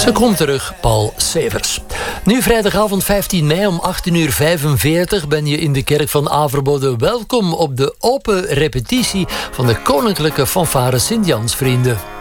Ze komt terug, Paul Severs. Nu vrijdagavond 15 mei om 18:45 ben je in de kerk van Averbode. Welkom op de open repetitie van de Koninklijke Fanfare Sint-Jansvrienden.